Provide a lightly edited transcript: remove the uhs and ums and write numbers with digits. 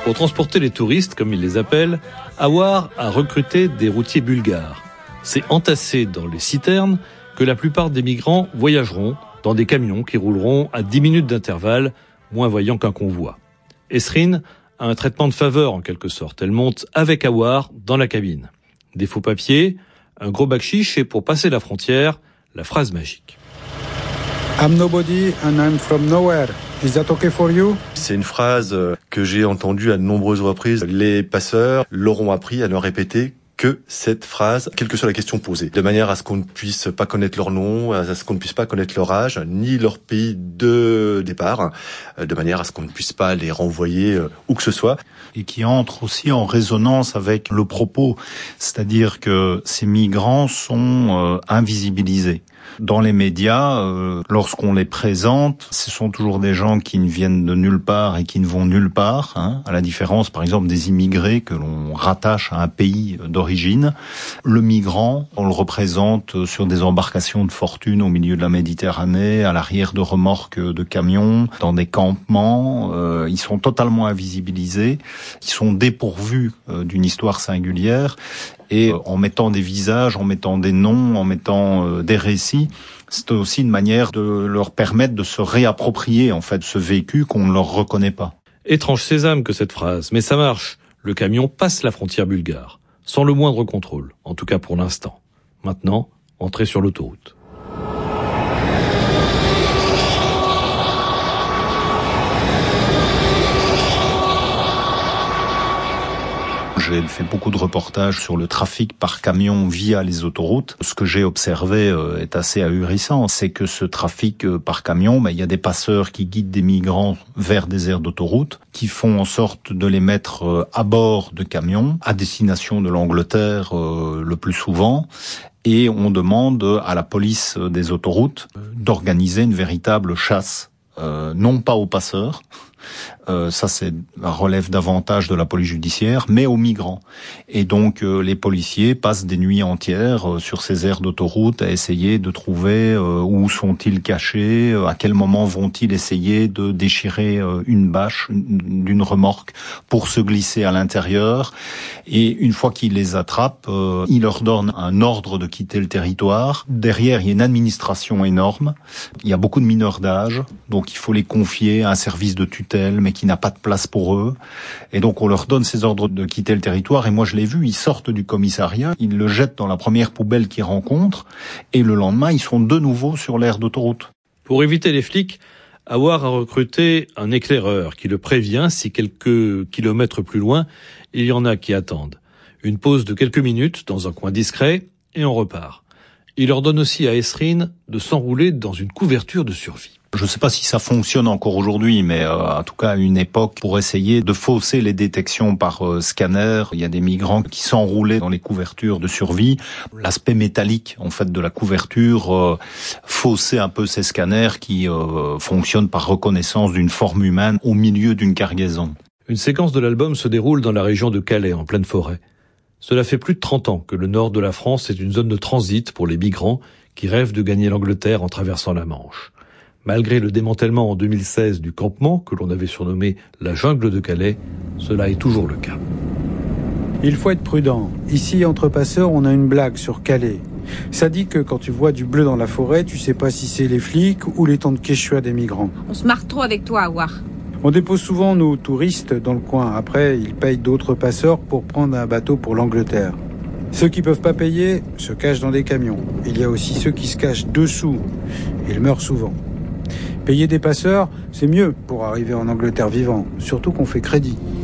Pour transporter les touristes, comme il les appelle, Awar a recruté des routiers bulgares. C'est entassé dans les citernes que la plupart des migrants voyageront dans des camions qui rouleront à 10 minutes d'intervalle, moins voyants qu'un convoi. Esrine a un traitement de faveur en quelque sorte. Elle monte avec Awar dans la cabine. Des faux papiers, un gros bakchich et pour passer la frontière, la phrase magique. I'm nobody and I'm from nowhere. Is that okay for you? C'est une phrase que j'ai entendue à de nombreuses reprises. Les passeurs l'auront appris à ne répéter que cette phrase, quelle que soit la question posée, de manière à ce qu'on ne puisse pas connaître leur nom, à ce qu'on ne puisse pas connaître leur âge, ni leur pays de départ, de manière à ce qu'on ne puisse pas les renvoyer où que ce soit. Et qui entre aussi en résonance avec le propos, c'est-à-dire que ces migrants sont invisibilisés. Dans les médias, lorsqu'on les présente, ce sont toujours des gens qui ne viennent de nulle part et qui ne vont nulle part, à la différence par exemple des immigrés que l'on rattache à un pays d'origine. Le migrant, on le représente sur des embarcations de fortune au milieu de la Méditerranée, à l'arrière de remorques de camions, dans des campements. Ils sont totalement invisibilisés, ils sont dépourvus d'une histoire singulière. Et en mettant des visages, en mettant des noms, en mettant des récits, c'est aussi une manière de leur permettre de se réapproprier en fait ce vécu qu'on ne leur reconnaît pas. Étrange sésame que cette phrase, mais ça marche. Le camion passe la frontière bulgare, sans le moindre contrôle, en tout cas pour l'instant. Maintenant, entrée sur l'autoroute. J'ai fait beaucoup de reportages sur le trafic par camion via les autoroutes. Ce que j'ai observé est assez ahurissant. C'est que ce trafic par camion, il y a des passeurs qui guident des migrants vers des aires d'autoroute, qui font en sorte de les mettre à bord de camions, à destination de l'Angleterre le plus souvent. Et on demande à la police des autoroutes d'organiser une véritable chasse, non pas aux passeurs, ça relève davantage de la police judiciaire, mais aux migrants. Et donc les policiers passent des nuits entières sur ces aires d'autoroute à essayer de trouver où sont-ils cachés, à quel moment vont-ils essayer de déchirer une bâche d'une remorque pour se glisser à l'intérieur. Et une fois qu'ils les attrapent, ils leur donnent un ordre de quitter le territoire. Derrière, il y a une administration énorme. Il y a beaucoup de mineurs d'âge, donc il faut les confier à un service de tutelle, mais qui n'a pas de place pour eux. Et donc on leur donne ces ordres de quitter le territoire. Et moi je l'ai vu, ils sortent du commissariat, ils le jettent dans la première poubelle qu'ils rencontrent, et le lendemain ils sont de nouveau sur l'aire d'autoroute. Pour éviter les flics, Awar a recruté un éclaireur qui le prévient si quelques kilomètres plus loin, il y en a qui attendent. Une pause de quelques minutes dans un coin discret et on repart. Il ordonne aussi à Esrine de s'enrouler dans une couverture de survie. Je ne sais pas si ça fonctionne encore aujourd'hui, mais en tout cas à une époque, pour essayer de fausser les détections par scanner, il y a des migrants qui s'enroulaient dans les couvertures de survie. L'aspect métallique en fait de la couverture faussait un peu ces scanners qui fonctionnent par reconnaissance d'une forme humaine au milieu d'une cargaison. Une séquence de l'album se déroule dans la région de Calais, en pleine forêt. Cela fait plus de 30 ans que le nord de la France est une zone de transit pour les migrants qui rêvent de gagner l'Angleterre en traversant la Manche. Malgré le démantèlement en 2016 du campement que l'on avait surnommé la jungle de Calais, cela est toujours le cas. Il faut être prudent. Ici, entre passeurs, on a une blague sur Calais. Ça dit que quand tu vois du bleu dans la forêt, tu sais pas si c'est les flics ou les tantes quechua des migrants. On se marre trop avec toi, Awar. On dépose souvent nos touristes dans le coin. Après, ils payent d'autres passeurs pour prendre un bateau pour l'Angleterre. Ceux qui peuvent pas payer se cachent dans des camions. Il y a aussi ceux qui se cachent dessous. Ils meurent souvent. Payer des passeurs, c'est mieux pour arriver en Angleterre vivant, surtout qu'on fait crédit.